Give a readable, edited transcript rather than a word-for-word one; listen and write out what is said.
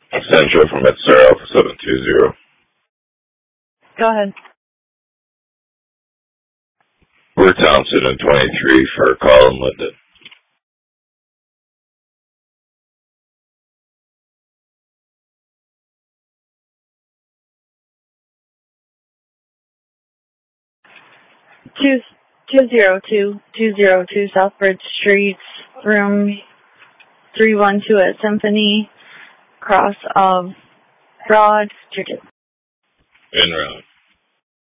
Central from Star Alpha 720. Go ahead. We're Thompson and 23 for Colin Linden. Two zero two Southbridge Street, room 312 at Symphony, cross of Broad, Churches. En route.